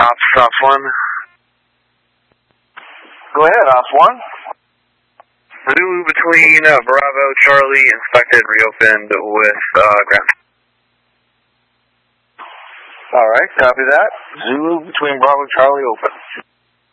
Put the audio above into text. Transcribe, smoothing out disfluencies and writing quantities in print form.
Ops 1. Go ahead, Ops 1. Zulu between Bravo, Charlie, inspected, reopened with ground. Alright, copy that. Zulu between Bravo, Charlie, open.